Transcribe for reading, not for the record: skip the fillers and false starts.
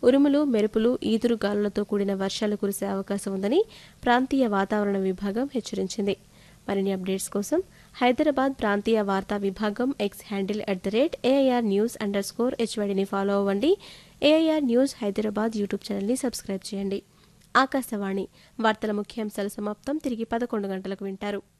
ఉరుములు, మెరుపులు, ఈదురు గాలులతో కూడిన వర్షాలు కురిసే అవకాశం ఉందని ప్రాంతీయ వాతావరణ విభాగం హెచ్చరించింది. మరిన్ని అప్డేట్స్ కోసం హైదరాబాద్ ప్రాంతీయ వార్తా విభాగం ఎక్స్ హ్యాండిల్ @AIRnews_HYDని ఫాలో అవ్వండి. AIR న్యూస్ హైదరాబాద్ యూట్యూబ్ ఛానల్ని సబ్స్క్రైబ్ చేయండి. ఆకాశవాణి వార్తల ముఖ్యాంశాలు సమాప్తం. తిరిగి 11 గంటలకు వింటారు.